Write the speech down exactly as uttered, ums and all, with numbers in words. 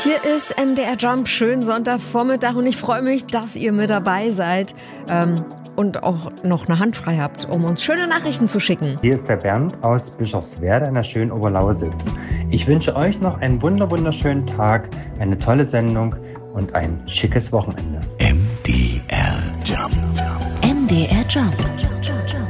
Hier ist M D R Jump, schönen Sonntagvormittag und ich freue mich, dass ihr mit dabei seid ähm, und auch noch eine Hand frei habt, um uns schöne Nachrichten zu schicken. Hier ist der Bernd aus Bischofswerda in der schönen Oberlausitz. Ich wünsche euch noch einen wunder wunderschönen Tag, eine tolle Sendung und ein schickes Wochenende. M D R Jump. M D R Jump.